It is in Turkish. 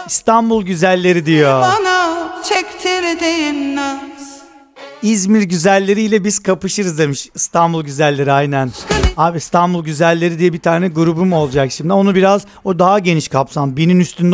İstanbul güzelleri diyor. Bana çektirdiğin naz. İzmir güzelleriyle biz kapışırız demiş. İstanbul güzelleri aynen. Abi İstanbul güzelleri diye bir tane grubum olacak şimdi. Onu biraz, o daha geniş kapsam. 1000'in üstünde